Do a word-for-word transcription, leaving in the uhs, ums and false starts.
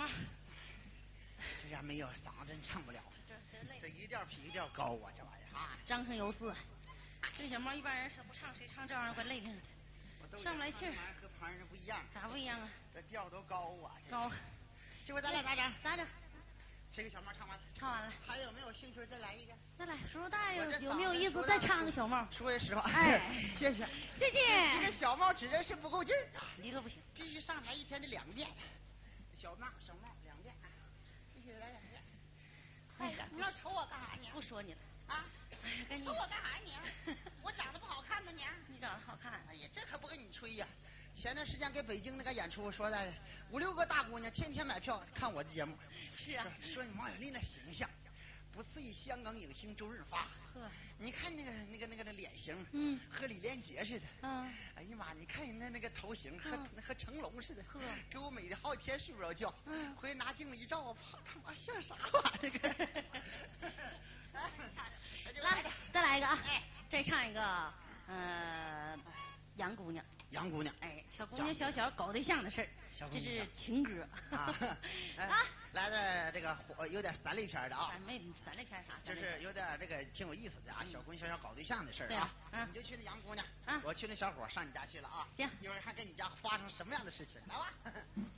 帽。 这家没有嗓子真唱不了， 这真累。 这一调比一调高啊，这玩意儿啊， 张声有势。这小帽一般人是不唱，谁唱这玩意儿怪累的。上不来气儿。 和旁人不一样。 咋不一样啊？ 这调都高啊。 高。 这回咱俩咋整？ 咋整？ 这个小帽唱完了。 唱完了。 还有没有兴趣再来一个？ 再来，叔叔大有有没有意思再唱个小帽？ 说句实话， 哎， 谢谢， 谢谢。 这个小帽指的是不够劲儿， 你可不行， 必须上台一天的两遍。小帽、小帽两遍，必须来两遍。哎呀，你要瞅我干啥呢？ 不说你了啊！瞅我干啥你？我长得不好看吗你？ 你长得好看。 哎呀，这可不跟你吹呀！前段时间给北京那个演出，说的五六个大姑娘天天买票看我的节目。 是啊， 说你王小利那形象，不次于香港影星周润发。 呵， 你看那个那个那个那脸型， 嗯， 和李连杰似的。 嗯， 哎呀妈，你看人家那个头型和、嗯、和成龙似的。 呵， 给我美的好几天睡不着觉。 嗯， 回去拿镜子一照，我操他妈像啥玩意儿？ 来，再来一个啊！哎，再唱一个，呃，杨姑娘。 杨姑娘， 哎，小姑娘小小搞对象的事儿，这是情歌啊。啊，来的这个有点三类片的啊。 没三类片啥？ 就是有点这个挺有意思的啊，小姑娘小小搞对象的事儿啊。 嗯， 你就去那杨姑娘， 啊， 我去那小伙上你家去了啊。 行， 一会儿看跟你家发生什么样的事情，来吧。